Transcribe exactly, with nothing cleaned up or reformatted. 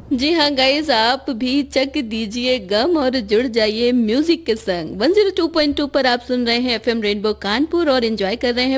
जी हाँ गाइस, आप भी चक दीजिए गम और जुड़ जाइए म्यूजिक के संग। वन ज़ीरो टू पॉइंट टू पर आप सुन रहे हैं एफएम रेनबो कानपुर और एंजॉय कर रहे हैं